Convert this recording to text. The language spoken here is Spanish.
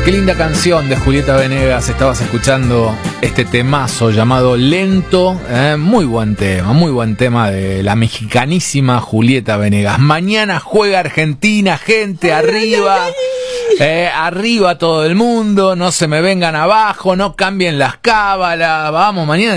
Qué linda canción de Julieta Venegas. Estabas escuchando este temazo llamado Lento. Muy buen tema de la mexicanísima Julieta Venegas. Mañana juega Argentina, gente, arriba. Arriba todo el mundo, no se me vengan abajo, no cambien las cábalas. Vamos, mañana